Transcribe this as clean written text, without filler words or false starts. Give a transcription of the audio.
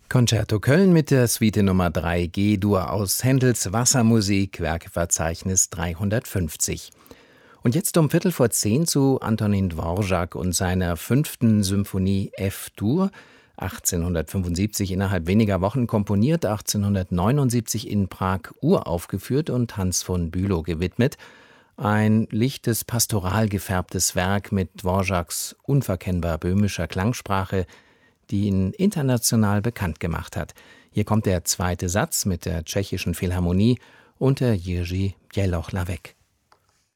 Concerto Köln mit der Suite Nummer 3 G-Dur aus Händels Wassermusik, Werkeverzeichnis 350. Und jetzt um 9:15 zu Antonín Dvořák und seiner 5. Symphonie F-Dur, 1875 innerhalb weniger Wochen komponiert, 1879 in Prag uraufgeführt und Hans von Bülow gewidmet. Ein lichtes, pastoral gefärbtes Werk mit Dvořáks unverkennbar böhmischer Klangsprache, die ihn international bekannt gemacht hat. Hier kommt der zweite Satz mit der Tschechischen Philharmonie unter Jiří Běloch-Lavek.